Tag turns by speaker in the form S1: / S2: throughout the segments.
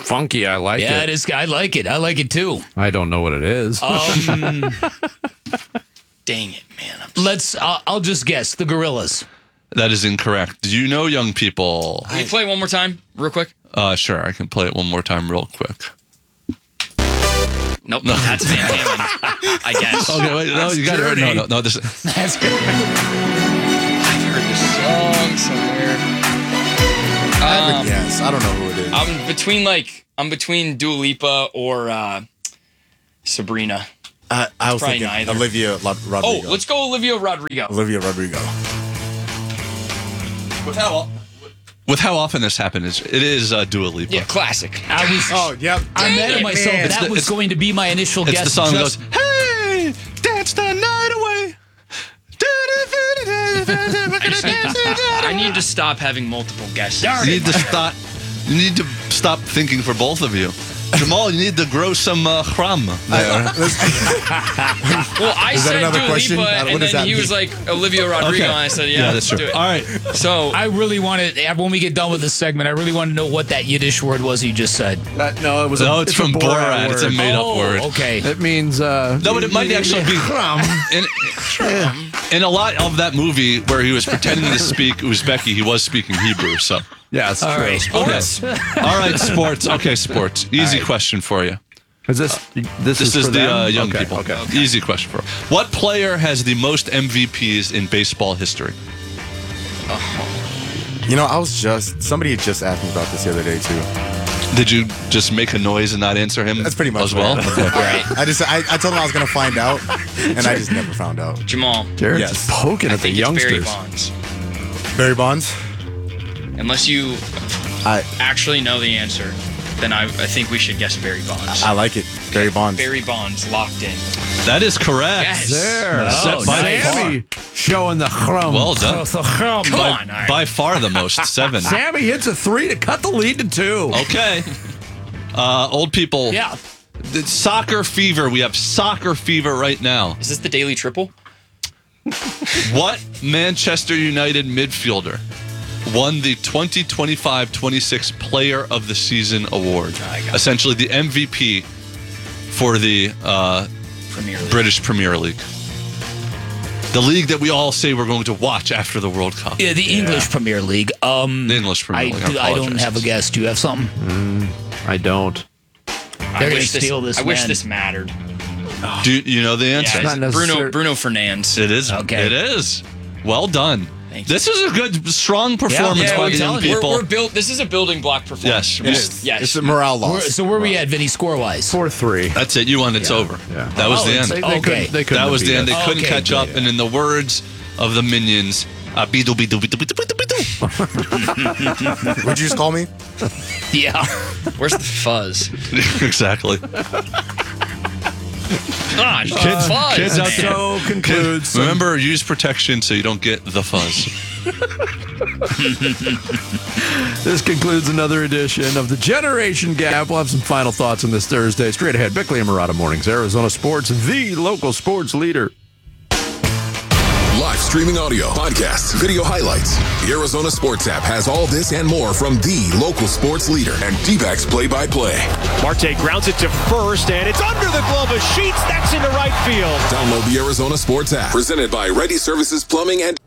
S1: funky. I like it.
S2: Yeah, it is. I like it. I like it too.
S1: I don't know what it is.
S3: Dang it, man.
S2: I'll just guess. The Gorillas.
S4: That is incorrect. Do you know, young people?
S3: Can you play it one more time, real quick?
S4: Sure, I can play it one more time real quick.
S3: Nope, that's Van Halen, I guess.
S4: Okay, wait, no, you got it. No, this.
S2: That's good.
S3: I've heard this song somewhere.
S5: Yes, I don't know who it is.
S3: I'm between Dua Lipa or Sabrina.
S5: I was
S3: probably
S5: thinking
S3: neither.
S5: Olivia Rodrigo.
S3: Oh, let's go Olivia Rodrigo.
S5: Olivia Rodrigo.
S4: With how often this happens, it is Dua Lipa.
S3: Yeah, classic.
S5: Yep.
S2: I'm mad at myself.
S3: man.
S2: That was going to be my initial
S4: It's
S2: guess.
S4: the song that goes, "Hey, dance the night away."
S3: I need to stop having multiple guesses.
S4: You need to stop thinking for both of you. Jamal, you need to grow some khram there.
S3: Well, I
S5: Is that
S3: said
S5: another
S3: Dua
S5: question?
S3: Lipa,
S5: What
S3: and
S5: does
S3: then
S5: that
S3: he was
S5: mean?
S3: like Olivia Rodrigo, and I said, yeah,
S4: that's
S3: let's
S4: true.
S3: do it.
S4: All right.
S3: So
S2: I really wanted, when we get done with this segment, I really want to know what that Yiddish word was you just said.
S1: No, it was.
S4: It's from
S1: a
S4: Borat. It's a
S1: word.
S4: made-up word.
S2: Okay.
S1: It means.
S4: No, but it might actually be. In a lot of that movie where he was pretending to speak Uzbeki, he was speaking Hebrew. So
S1: Yes.
S2: All right.
S3: sports.
S4: all right, sports. Okay, sports. Easy question for you.
S1: Is this? This
S4: This is
S1: for
S4: the
S1: them?
S4: young
S1: Okay,
S4: people.
S1: Okay.
S4: Easy question for you. What player has the most MVPs in baseball history?
S5: Somebody had just asked me about this the other day too.
S4: Did you just make a noise and not answer him?
S5: That's pretty much
S4: as well.
S5: what it is.
S3: Right.
S5: I told him I was gonna find out, and I just never found out.
S3: Jamal.
S1: Jared's
S5: Yes.
S1: just poking
S3: I
S1: at the
S3: think it's Barry
S1: youngsters.
S3: Bonds.
S5: Barry Bonds.
S3: Unless you
S5: I
S3: actually know the answer, then I think we should guess Barry Bonds.
S5: I like it. Barry Bonds.
S3: Barry Bonds locked in.
S4: That is correct.
S3: Yes.
S1: There.
S4: Set by
S1: Sammy showing the chrum.
S4: Well done.
S3: Come on.
S4: By far the most, 7.
S1: Sammy hits a 3 to cut the lead to 2.
S4: Okay. Old people.
S2: Yeah.
S4: The soccer fever. We have soccer fever right now.
S3: Is this the Daily Triple?
S4: What Manchester United midfielder won the 2025-26 Player of the Season award? Essentially the MVP for the
S3: Premier League.
S4: British Premier League. The league that we all say we're going to watch after the World Cup.
S2: Yeah, the English Premier League.
S4: The English Premier League.
S2: I don't have a guess. Do you have something?
S1: I don't.
S2: They're going to steal this.
S3: I wish
S2: man.
S3: this mattered.
S4: Do you know the answer?
S3: Yeah,
S1: not necessary-
S3: Bruno Fernandes.
S4: It is.
S2: Okay.
S4: It is. Well done.
S3: Thank you.
S4: This is a good, strong performance by
S3: I'm
S4: the young
S3: telling you,
S4: people.
S3: we're built. This is a building block performance.
S4: Yes.
S5: It is.
S3: Yes.
S5: It's a morale loss.
S2: So where are we at, Vinny, score-wise?
S1: 4-3.
S4: That's it. You won. It's over.
S1: Yeah.
S4: That was the
S2: it's
S4: end.
S2: like- Okay.
S1: They couldn't
S4: That was
S1: beat
S4: the end. They
S1: us.
S4: couldn't
S2: Okay,
S4: catch up. And in the words of the minions, beedle, beedle, beedle, beedle, beedle, beedle.
S5: What'd you just call me?
S2: Yeah.
S3: Where's the fuzz?
S4: Exactly.
S3: Gosh,
S4: Kids out there.
S1: So concludes.
S4: Remember, use protection so you don't get the fuzz.
S1: This concludes another edition of the Generation Gap. We'll have some final thoughts on this Thursday. Straight ahead, Bickley and Murata Mornings, Arizona Sports, the local sports leader.
S6: Live streaming audio, podcasts, video highlights. The Arizona Sports app has all this and more from the local sports leader and D-backs play-by-play.
S7: Marte grounds it to first, and it's under the glove of Sheets. That's into right field.
S6: Download the Arizona Sports app. Presented by Ready Services Plumbing and...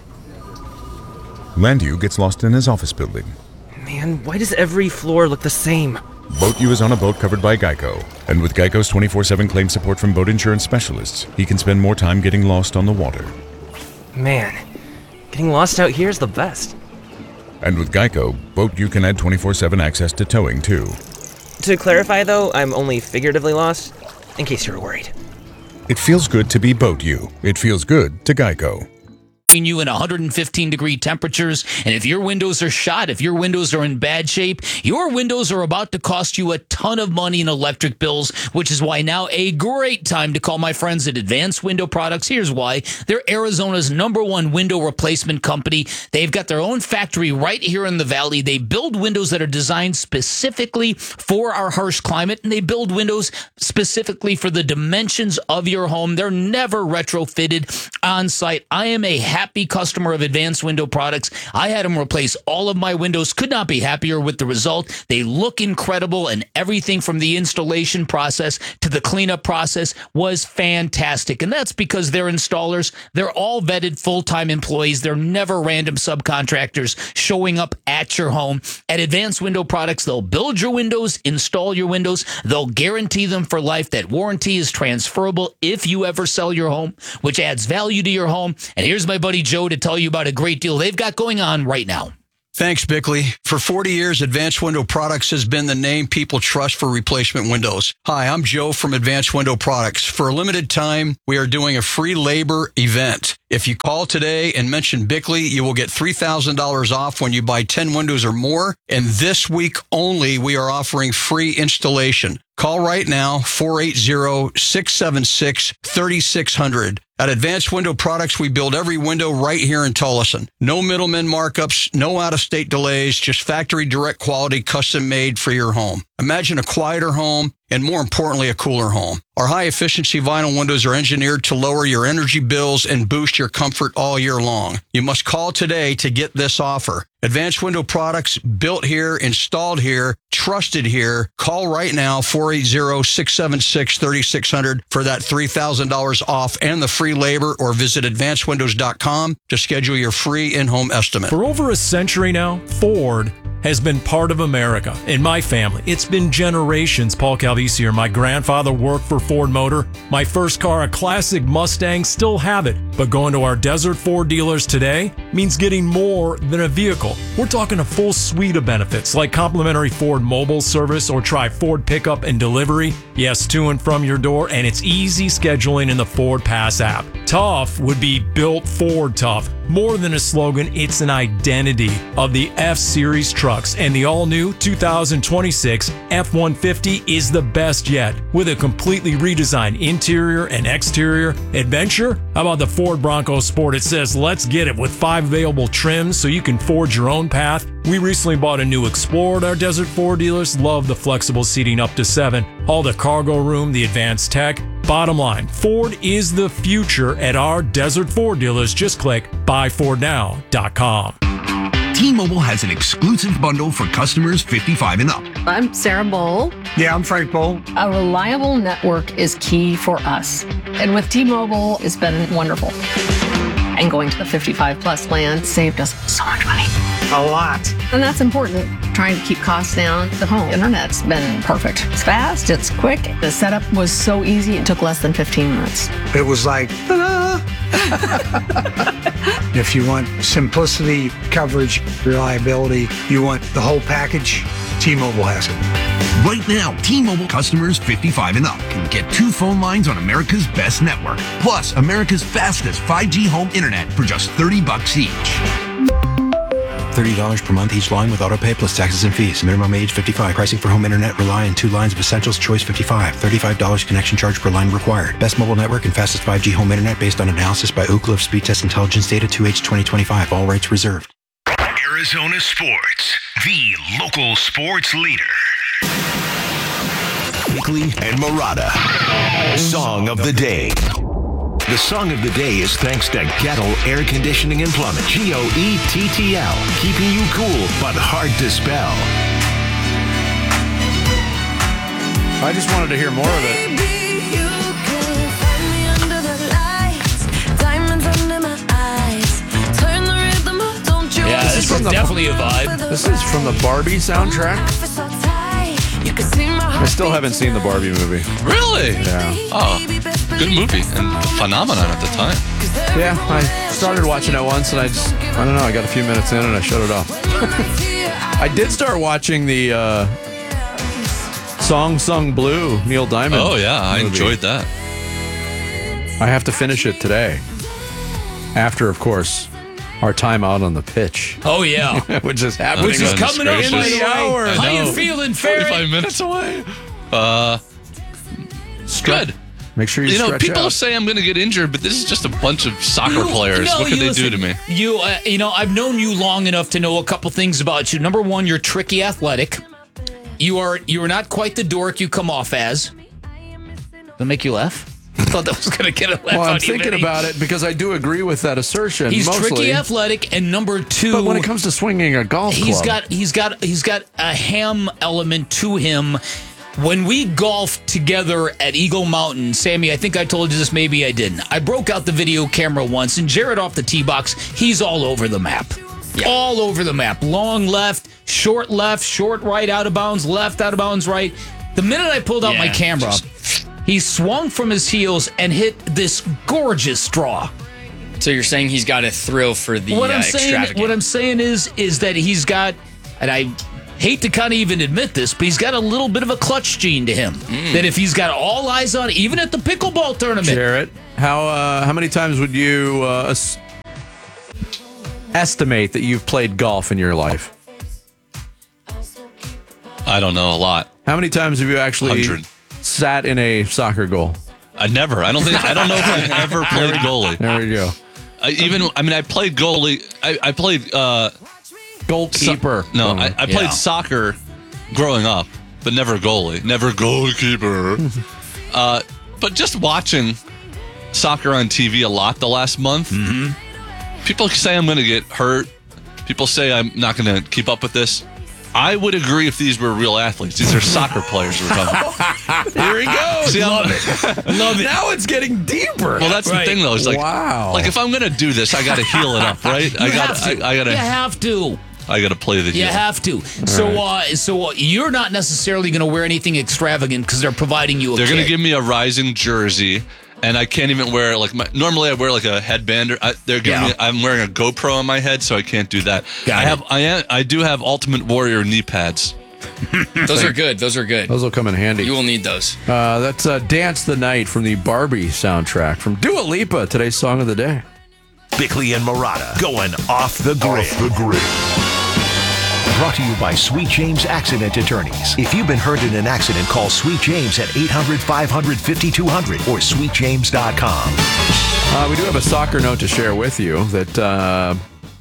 S8: Landu gets lost in his office building.
S9: Man, why does every floor look the same?
S8: BoatU is on a boat covered by Geico. And with Geico's 24/7 claim support from boat insurance specialists, he can spend more time getting lost on the water.
S9: Man, getting lost out here is the best.
S8: And with Geico, BoatU can add 24/7 access to towing, too.
S9: To clarify, though, I'm only figuratively lost, in case you were worried.
S8: It feels good to be BoatU. It feels good to Geico.
S2: You in 115-degree temperatures, and if your windows are shot, if your windows are in bad shape, your windows are about to cost you a ton of money in electric bills, which is why now a great time to call my friends at Advanced Window Products. Here's why. They're Arizona's #1 window replacement company. They've got their own factory right here in the valley. They build windows that are designed specifically for our harsh climate, and they build windows specifically for the dimensions of your home. They're never retrofitted on site. I am a happy customer of Advanced Window Products. I had them replace all of my windows. Could not be happier with the result. They look incredible, and everything from the installation process to the cleanup process was fantastic. And that's because they're installers. They're all vetted full-time employees. They're never random subcontractors showing up at your home. At Advanced Window Products, they'll build your windows, install your windows. They'll guarantee them for life. That warranty is transferable if you ever sell your home, which adds value to your home. And here's my buddy Joe to tell you about a great deal they've got going on right now.
S10: Thanks, Bickley. For 40 years, Advanced Window Products has been the name people trust for replacement windows. Hi, I'm Joe from Advanced Window Products. For a limited time, we are doing a free labor event. If you call today and mention Bickley, you will get $3,000 off when you buy 10 windows or more. And this week only, we are offering free installation. Call right now, 480-676-3600. At Advanced Window Products, we build every window right here in Tullison. No middlemen markups, no out-of-state delays, just factory direct quality, custom made for your home. Imagine a quieter home and, more importantly, a cooler home. Our high-efficiency vinyl windows are engineered to lower your energy bills and boost your comfort all year long. You must call today to get this offer. Advanced Window Products, built here, installed here, trusted here. Call right now, 480-676-3600 for that $3,000 off and the free labor, or visit advancedwindows.com to schedule your free in-home estimate.
S11: For over a century now, Ford has been part of America. In my family, it's been generations. Paul Calvisi here. My grandfather worked for Ford Motor. My first car, a classic Mustang, still have it. But going to our Desert Ford dealers today means getting more than a vehicle. We're talking a full suite of benefits like complimentary Ford mobile service, or try Ford pickup and delivery. Yes, to and from your door, and it's easy scheduling in the Ford Pass app. Tough would be built Ford tough. More than a slogan, it's an identity of the F-Series trucks, and the all-new 2026 F-150 is the best yet. With a completely redesigned interior and exterior adventure, how about the Ford Bronco Sport? It says, let's get it, with 5 available trims so you can forge your own path. We recently bought a new Explorer at our Desert Ford dealers. Love the flexible seating up to 7. All the cargo room, the advanced tech. Bottom line, Ford is the future at our Desert Ford dealers. Just click buyfordnow.com.
S12: T-Mobile has an exclusive bundle for customers 55 and up.
S13: I'm Sarah Bowl.
S14: Yeah, I'm Frank Bowl.
S13: A reliable network is key for us. And with T-Mobile, it's been wonderful. And going to the 55 plus plan saved us so much money.
S14: A lot.
S13: And that's important. Trying to keep costs down. The home internet's been perfect. It's fast, it's quick. The setup was so easy, it took less than 15 minutes.
S14: It was like, ta-da! If you want simplicity, coverage, reliability, you want the whole package, T-Mobile has it.
S12: Right now, T-Mobile customers 55 and up can get 2 phone lines on America's best network, plus America's fastest 5G home internet for just $30 each.
S15: $30 per month each line with autopay plus taxes and fees. Minimum age 55. Pricing for home internet rely on 2 lines of essentials. Choice 55. $35 connection charge per line required. Best mobile network and fastest 5G home internet based on analysis by Ookla of Speed Test Intelligence data 2H 2025. All rights reserved.
S16: Arizona Sports, the local sports leader. Bickley and Marotta. Song of the day. The song of the day is thanks to Gettle Air Conditioning and Plumbing. GOETTL. Keeping you cool, but hard to spell.
S1: I just wanted to hear more of it.
S2: Yeah, this is definitely a vibe.
S1: This is from the Barbie soundtrack. I still haven't seen the Barbie movie.
S4: Really?
S1: Yeah.
S4: Oh, good movie and a phenomenon at the time.
S1: Yeah, I started watching it once, and I don't know, I got a few minutes in and I shut it off. I did start watching the Song Sung Blue, Neil Diamond.
S4: Oh, yeah, I
S1: movie.
S4: enjoyed that.
S1: I have to finish it today. After, of course, our time out on the pitch.
S2: Oh, yeah.
S1: Which is happening.
S2: Which is coming up
S1: in the hour.
S2: How you feeling, Ferry?
S4: 45 minutes away. Good.
S1: Make sure you stretch
S4: people
S1: out.
S4: say I'm going to get injured, but this is just a bunch of soccer players. What can they do to me?
S2: I've known you long enough to know a couple things about you. Number one, you're tricky athletic. You are not quite the dork you come off as. Does that make you laugh? thought that was going to get a laugh
S1: Well, I'm
S2: out of you,
S1: thinking
S2: Vinny.
S1: about it because I do agree with that assertion.
S2: He's
S1: mostly.
S2: tricky, athletic, and number two.
S1: But when it comes to swinging a golf club,
S2: he's got a ham element to him. When we golfed together at Eagle Mountain, Sammy, I think I told you this, maybe I didn't. I broke out the video camera once, and Jared off the tee box, he's all over the map. Yeah. All over the map. Long left, short right, out of bounds, left, out of bounds, right. The minute I pulled out my camera, he swung from his heels and hit this gorgeous draw.
S3: So you're saying he's got a thrill for the extravagant.
S2: What I'm saying is that he's got, and I hate to kind of even admit this, but he's got a little bit of a clutch gene to him. That if he's got all eyes on, even at the pickleball tournament.
S1: Jarrett, how many times would you estimate that you've played golf in your life?
S4: I don't know, a lot.
S1: How many times have you actually
S4: 100.
S1: sat in a soccer goal?
S4: I never. I don't know if I've ever played goalie.
S1: There we go.
S4: I played goalie. I played
S1: goalkeeper.
S4: I played soccer growing up, but never goalie. Never goalkeeper. But just watching soccer on TV a lot the last month. People say I'm going to get hurt. People say I'm not going to keep up with this. I would agree if these were real athletes. These are soccer players we're talking about.
S1: Here he goes.
S4: See,
S1: Love it. Now it's getting deeper.
S4: Well, that's the thing, though. It's like,
S1: wow.
S4: Like if I'm going to do this, I got to heal it up, right?
S2: You have to.
S4: I got to play the
S2: You
S4: heel.
S2: have to. So you're not necessarily going to wear anything extravagant because they're providing you a
S4: They're going to
S2: kit.
S4: give me a Rising jersey, and I can't even wear normally I wear like a headband. I'm wearing a GoPro on my head, so I can't do that. I do have Ultimate Warrior knee pads.
S3: Those are good. Those
S1: will come in handy.
S3: You will need those.
S1: That's Dance the Night from the Barbie soundtrack from Dua Lipa, today's song of the day.
S16: Bickley and Marotta going off the grid. Brought to you by Sweet James Accident Attorneys. If you've been hurt in an accident, call Sweet James at 800-500-5200 or sweetjames.com.
S1: We do have a soccer note to share with you that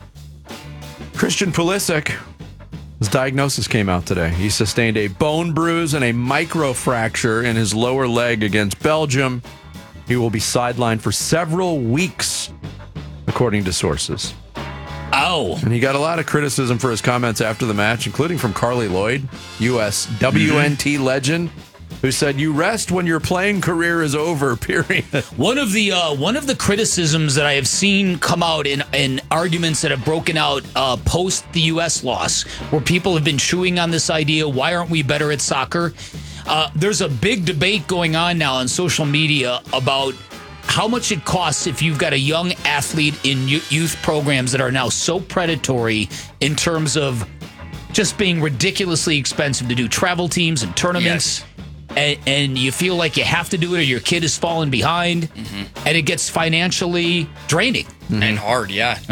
S1: Christian Pulisic, his diagnosis came out today. He sustained a bone bruise and a microfracture in his lower leg against Belgium. He will be sidelined for several weeks, according to sources.
S2: Oh.
S1: And he got a lot of criticism for his comments after the match, including from Carly Lloyd, U.S. WNT legend, who said, "You rest when your playing career is over, period."
S2: One of the criticisms that I have seen come out in arguments that have broken out post the U.S. loss, where people have been chewing on this idea, why aren't we better at soccer? There's a big debate going on now on social media about how much it costs if you've got a young athlete in youth programs that are now so predatory in terms of just being ridiculously expensive to do travel teams and tournaments. Yes. And you feel like you have to do it or your kid is falling behind. And it gets financially draining.
S3: And hard, yeah.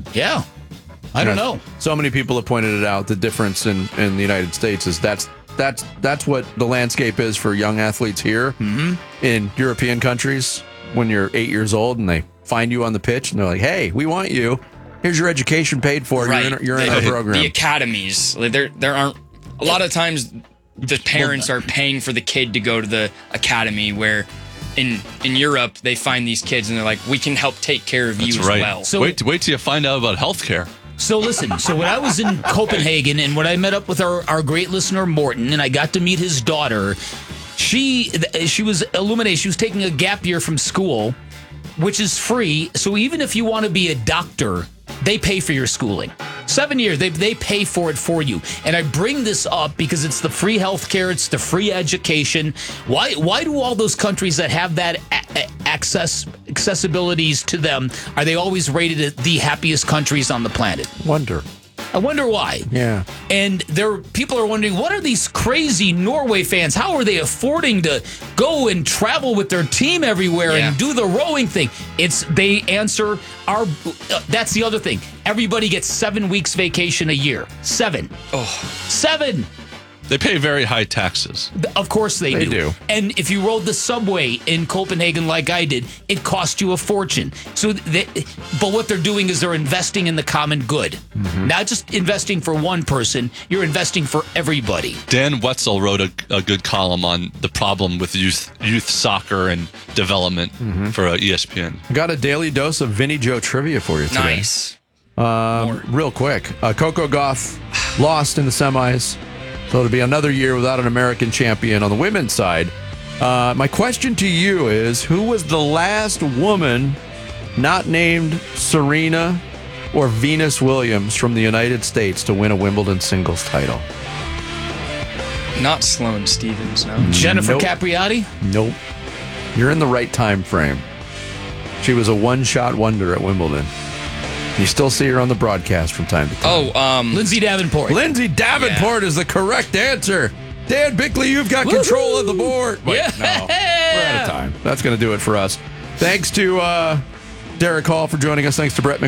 S2: I don't know.
S1: So many people have pointed it out. The difference in the United States is that's what the landscape is for young athletes here. In European countries. When you're 8 years old and they find you on the pitch and they're like, "Hey, we want you. Here's your education paid for.
S3: Right.
S1: You're in our program."
S3: The academies, there aren't a lot of times. The parents are paying for the kid to go to the academy. Where in Europe they find these kids and they're like, "We can help take care of you as well."
S4: So wait till you find out about healthcare.
S2: So listen, so when I was in Copenhagen and when I met up with our great listener Morton and I got to meet his daughter. She was illuminated. She was taking a gap year from school, which is free. So even if you want to be a doctor, they pay for your schooling. 7 years, they pay for it for you. And I bring this up because it's the free healthcare, it's the free education. Why do all those countries that have that accessibilities to them, are they always rated the happiest countries on the planet? I wonder why.
S1: Yeah.
S2: And people are wondering, what are these crazy Norway fans? How are they affording to go and travel with their team everywhere and do the rowing thing? They answer that's the other thing. Everybody gets 7 weeks vacation a year. 7. 7.
S4: They pay very high taxes.
S2: Of course they
S1: do.
S2: And if you rode the subway in Copenhagen like I did, it cost you a fortune. But what they're doing is they're investing in the common good. Not just investing for one person, you're investing for everybody.
S4: Dan Wetzel wrote a good column on the problem with youth soccer and development for ESPN.
S1: I got a daily dose of Vinny Joe trivia for you today.
S3: Nice.
S1: Real quick. Coco Gauff lost in the semis. So it'll be another year without an American champion on the women's side. My question to you is, who was the last woman not named Serena or Venus Williams from the United States to win a Wimbledon singles title?
S3: Not Sloane Stephens, no.
S2: Jennifer
S1: Nope.
S2: Capriati?
S1: Nope. You're in the right time frame. She was a one-shot wonder at Wimbledon. You still see her on the broadcast from time to time.
S2: Lindsay Davenport.
S1: Lindsay Davenport is the correct answer. Dan Bickley, you've got control of the board. Wait, no. We're out of time. That's going to do it for us. Thanks to Derek Hall for joining us. Thanks to Brett